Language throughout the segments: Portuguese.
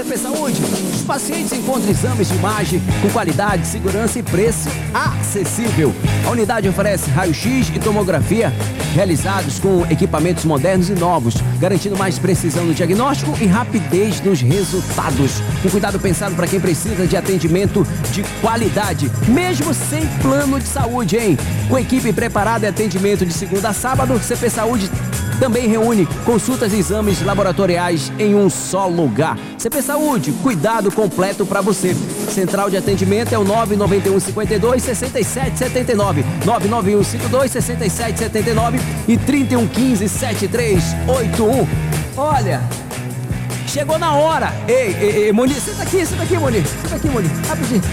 CP Saúde, os pacientes encontram exames de imagem com qualidade, segurança e preço acessível. A unidade oferece raio-x e tomografia realizados com equipamentos modernos e novos, garantindo mais precisão no diagnóstico e rapidez nos resultados. Um cuidado pensado para quem precisa de atendimento de qualidade, mesmo sem plano de saúde, hein? Com equipe preparada e atendimento de segunda a sábado, CP Saúde também reúne consultas e exames laboratoriais em um só lugar. CP Saúde, cuidado completo para você. Central de atendimento é o 991 52 67 79, 991 52 67 79 e 31 15 7381. Olha, chegou na hora. Ei, Moni, senta aqui, Moni. Senta aqui, Moni. Rapidinho.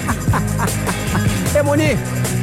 Ei, Moni.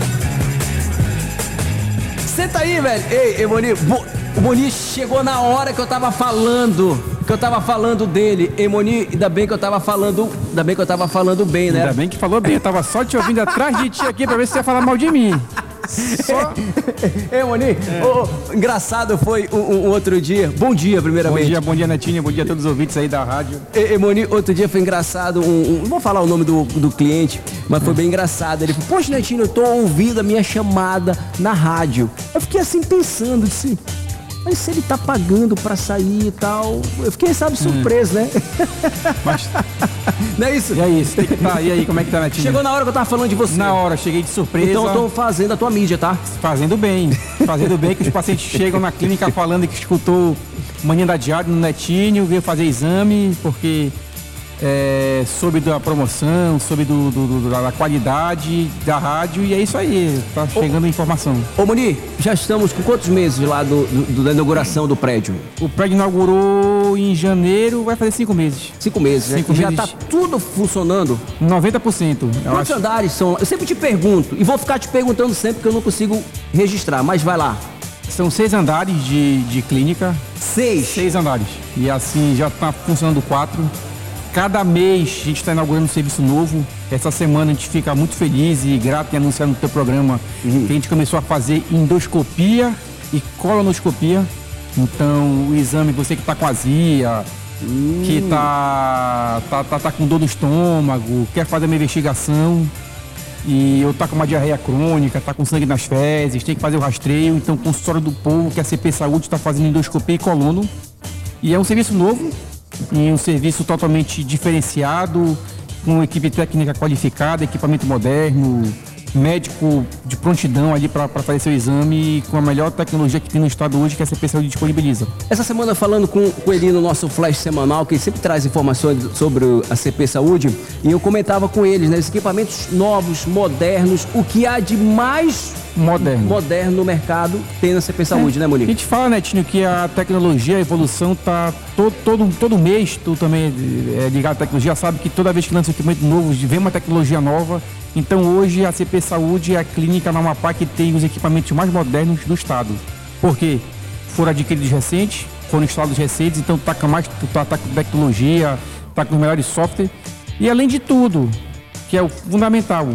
Senta aí, velho. Ei, Moni. O Moni chegou na hora que eu tava falando dele. Ei, Moni, ainda bem que eu tava falando bem, né? Ainda bem que falou bem. Eu tava só te ouvindo atrás de ti aqui pra ver se você ia falar mal de mim. Só... Ei, Moni, engraçado foi um outro dia. Bom dia, primeiramente. Bom dia, Netinho. Bom dia a todos os ouvintes aí da rádio. Ei, Moni, outro dia foi engraçado. Não vou falar o nome do cliente, mas foi bem engraçado. Ele falou: poxa, Netinho, eu tô ouvindo a minha chamada na rádio. Eu fiquei assim pensando, assim, mas se ele tá pagando pra sair e tal, eu fiquei, sabe, surpreso, né? Mas... Não é isso? E aí, você tem que tá. E aí, como é que tá, Netinho? Chegou na hora que eu tava falando de você. Na hora, cheguei de surpresa. Então eu tô fazendo a tua mídia, tá? Fazendo bem, que os pacientes chegam na clínica falando que escutou Manhã da Diário no Netinho, veio fazer exame, porque soube da promoção, soube da qualidade da rádio, e é isso aí, tá chegando a informação. Ô, Moni, já estamos com quantos meses lá da inauguração do prédio? O prédio inaugurou em janeiro, vai fazer 5 meses. 5 meses, né? Já tá tudo funcionando? 90%. Quantos andares são? Eu sempre te pergunto, e vou ficar te perguntando sempre, porque eu não consigo registrar, mas vai lá. São 6 andares de clínica. 6 andares. E assim, já tá funcionando 4. Cada mês a gente está inaugurando um serviço novo. Essa semana a gente fica muito feliz e grato em anunciar no teu programa que a gente começou a fazer endoscopia e colonoscopia. Então, o exame, você que está com azia, que tá com dor no estômago, quer fazer uma investigação ou tá com uma diarreia crônica, tá com sangue nas fezes, tem que fazer o rastreio. Então, o consultório do povo, que é a CP Saúde, está fazendo endoscopia e colono. E é um serviço novo. E um serviço totalmente diferenciado, com equipe técnica qualificada, equipamento moderno, médico de prontidão ali para fazer seu exame, com a melhor tecnologia que tem no estado hoje, que a CP Saúde disponibiliza. Essa semana, falando com ele no nosso flash semanal, que ele sempre traz informações sobre a CP Saúde, e eu comentava com eles, né, os equipamentos novos, modernos, o que há de mais moderno no mercado tem na CP Saúde, né, Monique? A gente fala, Netinho, que a tecnologia, a evolução tá todo mês, tu também é ligado à tecnologia, sabe que toda vez que lança um equipamento novo, vem uma tecnologia nova. Então hoje a CP Saúde é a clínica na Amapá que tem os equipamentos mais modernos do estado. Porque foram adquiridos recentes, foram instalados recentes, então tá com tecnologia, tá com os melhores softwares. E além de tudo, que é o fundamental,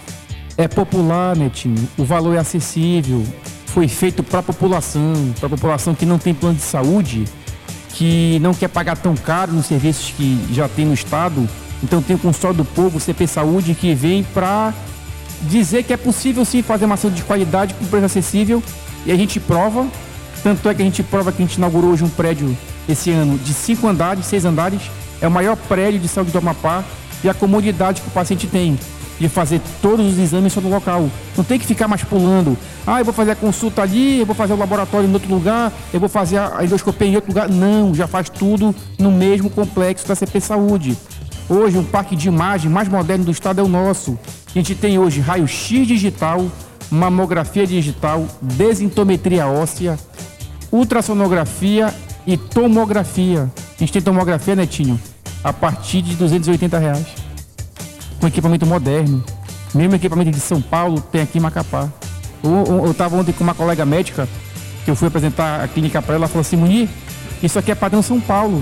é popular, Netinho, o valor é acessível, foi feito para a população que não tem plano de saúde, que não quer pagar tão caro nos serviços que já tem no estado. Então tem o consultório do povo, CP Saúde, que vem para dizer que é possível sim fazer uma saúde de qualidade com preço acessível, e a gente prova. Tanto é que a gente prova que a gente inaugurou hoje um prédio esse ano de 5 andares, 6 andares, é o maior prédio de saúde do Amapá, e a comodidade que o paciente tem de fazer todos os exames só no local. Não tem que ficar mais pulando. Eu vou fazer a consulta ali, eu vou fazer o laboratório em outro lugar, eu vou fazer a endoscopia em outro lugar. Não, já faz tudo no mesmo complexo da CP Saúde. Hoje, um parque de imagem mais moderno do estado é o nosso. A gente tem hoje raio-x digital, mamografia digital, densitometria óssea, ultrassonografia e tomografia. A gente tem tomografia, Netinho, a partir de R$280. Com equipamento moderno. Mesmo equipamento de São Paulo tem aqui em Macapá. Eu estava ontem com uma colega médica, que eu fui apresentar a clínica para ela, ela falou assim: Muni, isso aqui é padrão São Paulo.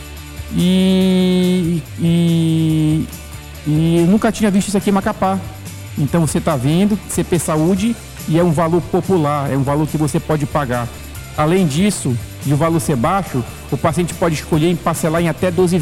E eu nunca tinha visto isso aqui em Macapá. Então você está vendo, CP Saúde, e é um valor popular, é um valor que você pode pagar. Além disso, de o valor ser baixo, o paciente pode escolher em parcelar em até 12